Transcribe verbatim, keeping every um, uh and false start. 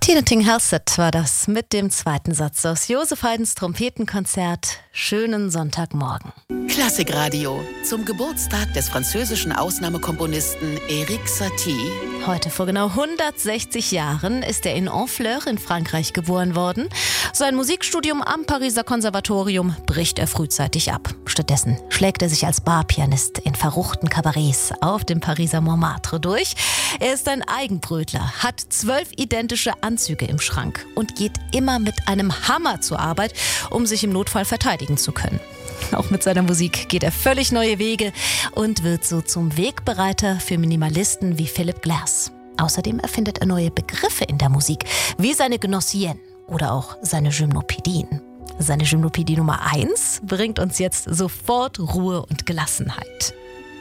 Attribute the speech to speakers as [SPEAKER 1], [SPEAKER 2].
[SPEAKER 1] Tina Ting-Halsted war das mit dem zweiten Satz aus Joseph Haydns Trompetenkonzert. Schönen Sonntagmorgen.
[SPEAKER 2] Klassikradio zum Geburtstag des französischen Ausnahmekomponisten Erik Satie.
[SPEAKER 1] Heute vor genau hundertsechzig Jahren ist er in Honfleur in Frankreich geboren worden. Sein Musikstudium am Pariser Konservatorium bricht er frühzeitig ab. Stattdessen schlägt er sich als Barpianist in verruchten Kabarets auf dem Pariser Montmartre durch. Er ist ein Eigenbrötler, hat zwölf identische Anzüge im Schrank und geht immer mit einem Hammer zur Arbeit, um sich im Notfall verteidigen zu können. Auch mit seiner Musik geht er völlig neue Wege und wird so zum Wegbereiter für Minimalisten wie Philip Glass. Außerdem erfindet er neue Begriffe in der Musik, wie seine Gnossienne oder auch seine Gymnopädien. Seine Gymnopädie Nummer eins bringt uns jetzt sofort Ruhe und Gelassenheit.